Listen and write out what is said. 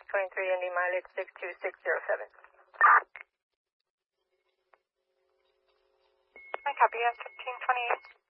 23 Indy mileage 62607. I copy, yes, 1528.